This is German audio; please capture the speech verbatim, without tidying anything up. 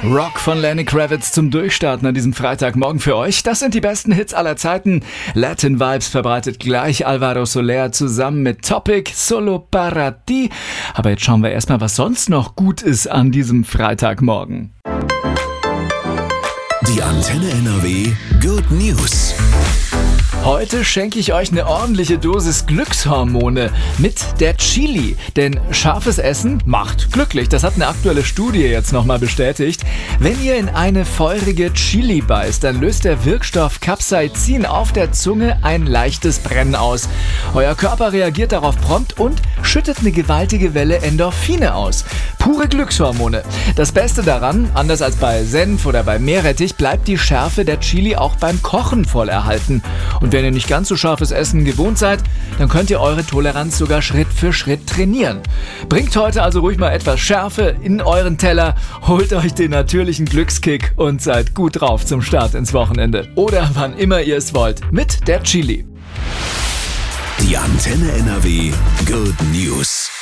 Rock von Lenny Kravitz zum Durchstarten an diesem Freitagmorgen für euch. Das sind die besten Hits aller Zeiten. Latin Vibes verbreitet gleich Alvaro Soler zusammen mit Topic, Solo para ti. Aber jetzt schauen wir erstmal, was sonst noch gut ist an diesem Freitagmorgen. Die Antenne N R W Good News. Heute schenke ich euch eine ordentliche Dosis Glückshormone mit der Chili. Denn scharfes Essen macht glücklich. Das hat eine aktuelle Studie jetzt nochmal bestätigt. Wenn ihr in eine feurige Chili beißt, dann löst der Wirkstoff Capsaicin auf der Zunge ein leichtes Brennen aus. Euer Körper reagiert darauf prompt und schüttet eine gewaltige Welle Endorphine aus. Pure Glückshormone. Das Beste daran, anders als bei Senf oder bei Meerrettich, bleibt die Schärfe der Chili auch beim Kochen voll erhalten. Und wenn ihr nicht ganz so scharfes Essen gewohnt seid, dann könnt ihr eure Toleranz sogar Schritt für Schritt trainieren. Bringt heute also ruhig mal etwas Schärfe in euren Teller, holt euch den natürlichen Glückskick und seid gut drauf zum Start ins Wochenende. Oder wann immer ihr es wollt, mit der Chili. Die Antenne N R W Good News.